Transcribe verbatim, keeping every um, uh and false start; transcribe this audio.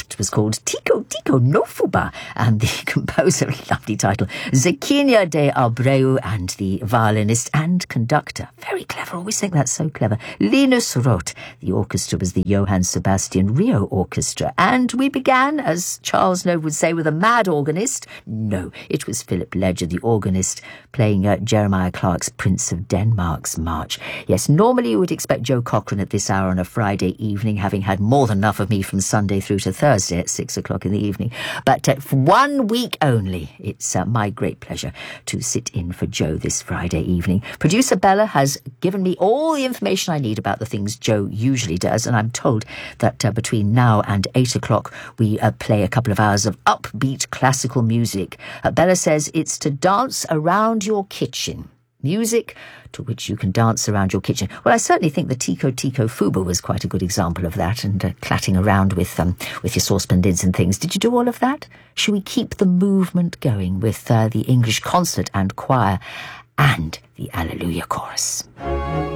That was called Tico Tico no Fuba, and the composer, lovely title, Zequinia de Abreu, and the violinist and conductor, very clever, always think that's so clever, Linus Roth. The orchestra was the Johann Sebastian Rio Orchestra, and we began, as Charles Nove would say, with a mad organist. No, it was Philip Ledger, the organist, playing uh, Jeremiah Clarke's Prince of Denmark's March. Yes, normally you would expect Joe Cochran at this hour on a Friday evening, having had more than enough of me from Sunday through to Thursday at six o'clock in the evening. But uh, for one week only, it's uh, my great pleasure to sit in for Joe this Friday evening. Producer Bella has given me all the information I need about the things Joe usually does, and I'm told that uh, between now and eight o'clock we uh, play a couple of hours of upbeat classical music. Uh, Bella says it's to dance around your kitchen. Music to which you can dance around your kitchen. Well, I certainly think the Tico Tico Fuba was quite a good example of that, and uh, clatting around with um, with your saucepan lids and things. Did you do all of that? Shall we keep the movement going with uh, the English concert and choir and the Alleluia chorus?